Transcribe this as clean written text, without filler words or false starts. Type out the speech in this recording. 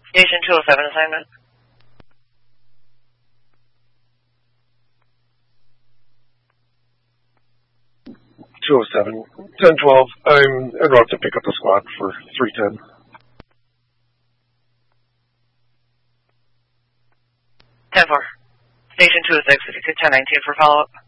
Station 207 assignment. (207) 1012. I'm en route to pick up the squad for 310. 10-4. Station 206, if you could 1019 for follow-up.